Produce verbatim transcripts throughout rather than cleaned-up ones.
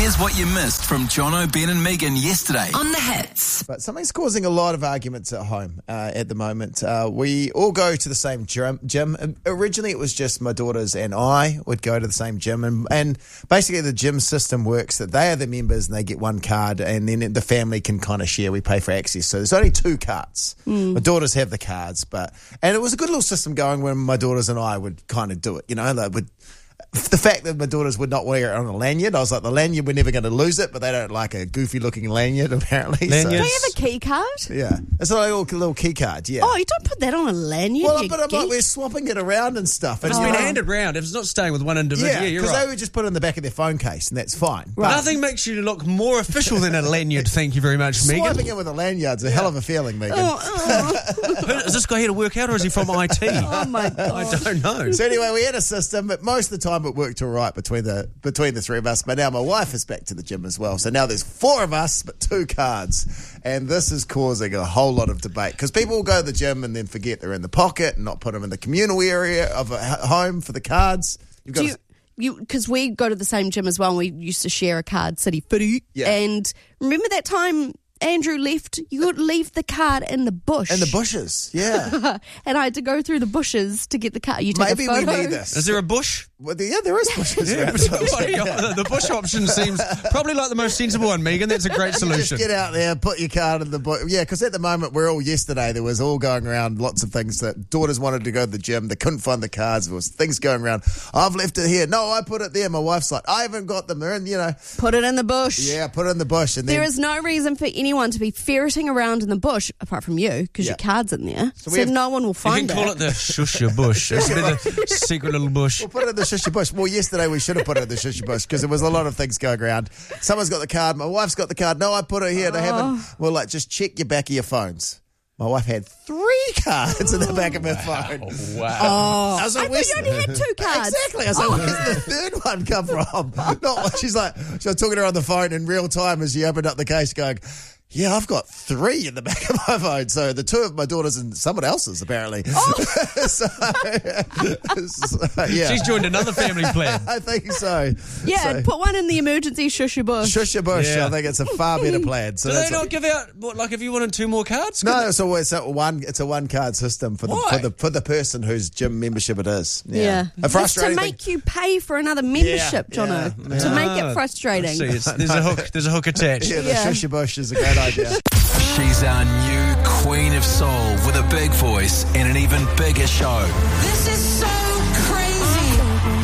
Here's what you missed from Jono, Ben and Megan yesterday on The Hits. But something's causing a lot of arguments at home uh, at the moment. Uh, we all go to the same gym. gym. Originally, it was just my daughters and I would go to the same gym. And, and basically, the gym system works that they are the members and they get one card and then the family can kind of share. We pay for access. So there's only two cards. Mm. My daughters have the cards. but And it was a good little system going when my daughters and I would kind of do it. You know, they would... The fact that my daughters would not wear it on a lanyard, I was like, the lanyard, we're never going to lose it, but they don't like a goofy-looking lanyard, apparently. Lanyards. So. Do you have a key card? Yeah. It's a little, little key card, yeah. Oh, you don't put that on a lanyard, Well, you but I'm geek. like, we're swapping it around and stuff. But it's And been you know, handed round. If it's not staying with one individual, yeah, Yeah, you're because right. they would just put it in the back of their phone case, and that's fine. Right. But Nothing makes you look more official than a lanyard, thank you very much, Megan. swiping it with a lanyard's a hell of a feeling, Megan. Oh, oh. Is this guy here to work out or is he from I T? Oh, my God. I don't know. So anyway, we had a system, but most of the time it worked all right between the between the three of us. But now my wife is back to the gym as well. So now there's four of us, but two cards. And this is causing a whole lot of debate because people will go to the gym and then forget they're in the pocket and not put them in the communal area of a h- home for the cards. You've got Do to, you, you, because we go to the same gym as well, and we used to share a card, City Footy. Yeah. And remember that time Andrew left? You could leave the card in the bush. in the bushes, yeah. And I had to go through the bushes to get the card. You take Maybe a we photo. need this. Is there a bush? Well, yeah, there is bushes. Yeah, around but the place. somebody- the bush option seems probably like the most sensible one, Megan. That's a great Just solution. get out there, put your card in the book. Yeah, because at the moment, we're all yesterday, there was all going around, lots of things that daughters wanted to go to the gym. They couldn't find the cards. There was things going around. I've left it here. No, I put it there. My wife's like, I haven't got them. They're in, you know. Put it in the bush. Yeah, put it in the bush. And There then, is no reason for anyone to be ferreting around in the bush, apart from you, because Yeah. your card's in there. So, we have- no one will You find can call it the shusha bush. It's a bit of a secret little bush. We'll put it in the shushy bush. Well, yesterday we should have put it in the shushy bush because there was a lot of things going around. Someone's got the card. My wife's got the card. No, I put it here. They haven't. Well, like, just check your back of your phones. My wife had three cards in the back of her phone. Wow. Oh, I was I like, thought where's you only had two cards. Exactly. I was like, where's the third one come from? Not, she's like, she was talking to her on the phone in real time as she opened up the case going, yeah, I've got three in the back of my phone. So the two of my daughters and someone else's, apparently. Oh. so, so, yeah. She's joined another family plan. I think so. Yeah, So, put one in the emergency shusha bush. Shush your bush. Yeah. I think it's a far better plan. So Do that's they what- not give out, what, like if you wanted two more cards? no, it's always a one. It's a one card system for the Why? for the for the person whose gym membership it is. Yeah, Yeah. A It's to frustrating thing. make you pay for another membership, Yeah, Jono. yeah, To make Ah, it frustrating. See, it's, there's a hook. There's a hook attached. Yeah, the Yeah. shush your bush is a great idea. She's our new queen of soul with a big voice and an even bigger show. This is so crazy.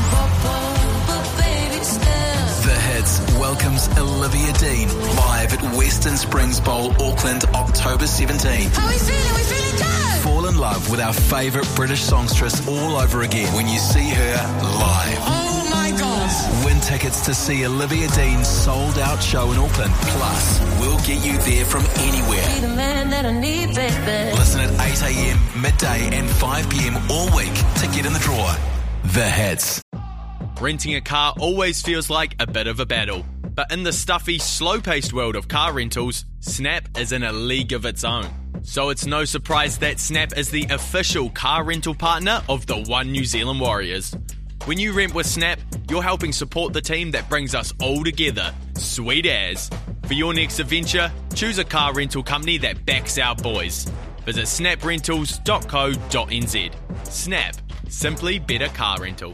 But baby, still. The Hits welcomes Olivia Dean live at Western Springs Bowl, Auckland, October seventeenth. How we feeling? We feeling good. Fall in love with our favourite British songstress all over again when you see her live. Oh my God. Win tickets to see Olivia Dean's sold-out show in Auckland. Plus, we'll get you there from anywhere. Be the man that I need, baby. Listen at eight a.m, midday and five p.m. all week to get in the draw. The Hits. Renting a car always feels like a bit of a battle. But in the stuffy, slow-paced world of car rentals, Snap is in a league of its own. So it's no surprise that Snap is the official car rental partner of the One New Zealand Warriors. When you rent with Snap, you're helping support the team that brings us all together. Sweet as. For your next adventure, choose a car rental company that backs our boys. Visit snap rentals dot co dot n z. Snap. Simply better car rental.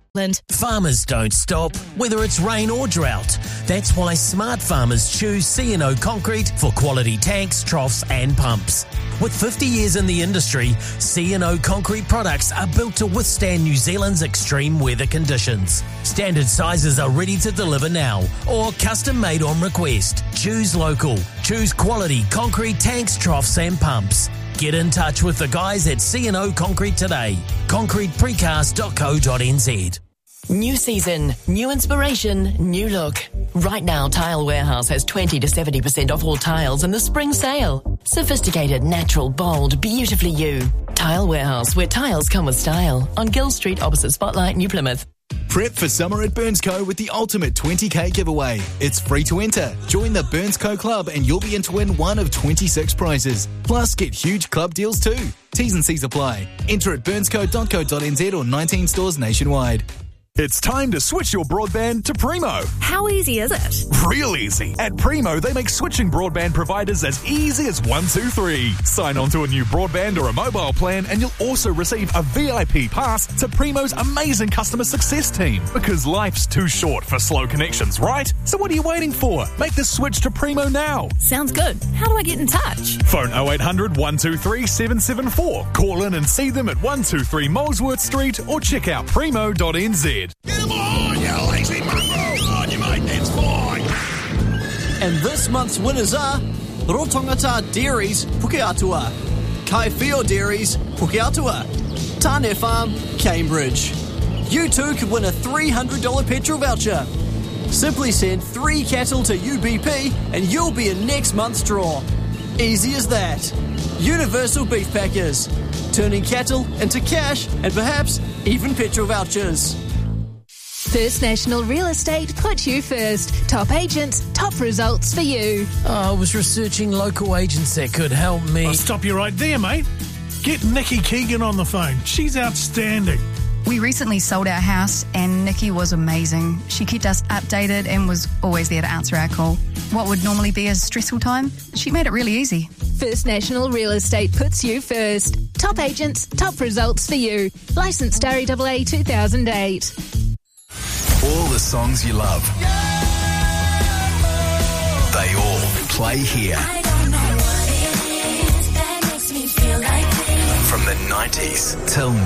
Farmers don't stop, whether it's rain or drought. That's why smart farmers choose C and O Concrete for quality tanks, troughs and pumps. With fifty years in the industry, C and O Concrete products are built to withstand New Zealand's extreme weather conditions. Standard sizes are ready to deliver now or custom made on request. Choose local. Choose quality concrete tanks, troughs and pumps. Get in touch with the guys at C and O Concrete today. concrete precast dot co dot n z. New season, new inspiration, new look. Right now, Tile Warehouse has twenty to seventy percent off all tiles in the spring sale. Sophisticated, natural, bold, beautifully you. Tile Warehouse, where tiles come with style. On Gill Street, opposite Spotlight, New Plymouth. Prep for summer at Burns Co with the ultimate twenty K giveaway. It's free to enter. Join the Burns Co Club and you'll be in to win one of twenty-six prizes. Plus, get huge club deals too. T's and C's apply. Enter at burns co dot co dot n z or nineteen stores nationwide. It's time to switch your broadband to Primo. How easy is it? Real easy. At Primo, they make switching broadband providers as easy as one, two, three. Sign on to a new broadband or a mobile plan and you'll also receive a V I P pass to Primo's amazing customer success team. Because life's too short for slow connections, right? So what are you waiting for? Make the switch to Primo now. Sounds good. How do I get in touch? Phone oh eight hundred, one two three, seven seven four. Call in and see them at one two three Molesworth Street or check out primo dot n z. Get him on, you lazy mongrel! On you, mate, that's fine! And this month's winners are Rotongata Dairies, Pukeatua, Kaifeo Dairies, Pukeatua, Tane Farm, Cambridge. You too could win a three hundred dollars petrol voucher. Simply send three cattle to U B P and you'll be in next month's draw. Easy as that. Universal Beef Packers, turning cattle into cash and perhaps even petrol vouchers. First National Real Estate puts you first. Top agents, top results for you. Oh, I was researching local agents that could help me. I'll stop you right there, mate. Get Nikki Keegan on the phone. She's outstanding. We recently sold our house and Nikki was amazing. She kept us updated and was always there to answer our call. What would normally be a stressful time, she made it really easy. First National Real Estate puts you first. Top agents, top results for you. Licensed R A A A two thousand eight. All the songs you love. They all play here. From the nineties till